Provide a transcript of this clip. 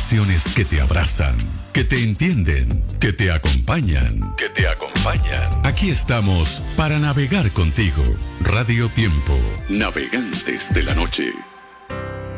estaciones que te abrazan, que te entienden, que te acompañan, que te acompañan. Aquí estamos para navegar contigo. Radio Tiempo, navegantes de la noche.